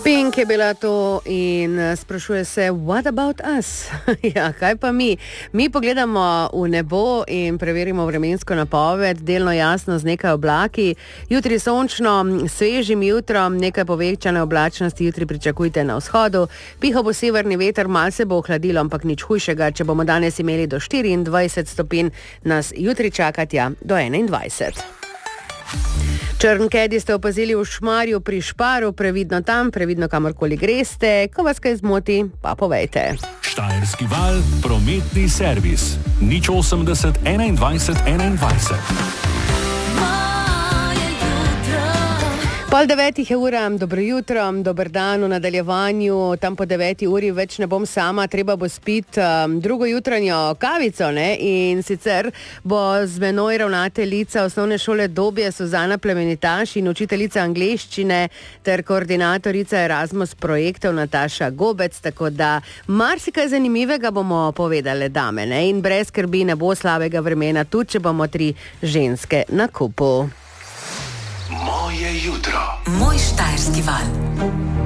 Pink je bila to in sprašuje se, what about us? Ja, kaj pa mi? Mi pogledamo v nebo in preverimo vremensko napoved, delno jasno z nekaj oblaki. Jutri sončno, svežim jutrom, nekaj povečane oblačnosti jutri pričakujte na vzhodu. Pihal bo severni veter, malo se bo ohladilo, ampak nič hujšega. Če bomo danes imeli do 24 stopinj, nas jutri čakati do 21. Črn kedi ste opazili v Šmarju pri Šparu, previdno tam, previdno kamorkoli greste, ko vas kaj zmoti, pa povejte. Štajerski val, prometni servis, 080 21 21. Pol 9 je ura, dobro jutro, dober dan v nadaljevanju, tam po 9 uri več ne bom sama, treba bo spiti drugo jutranjo kavico, ne? In sicer bo z menoj ravnateljica osnovne šole Dobje Suzana Plemenitaš in učiteljica angleščine ter koordinatorica Erasmus projektov Nataša Gobec, tako da marsikaj zanimivega bomo povedali dame, ne? In brez skrbi ne bo slabega vremena, tudi če bomo 3 ženske na kupu. Moje jutro. Moj štajerski val.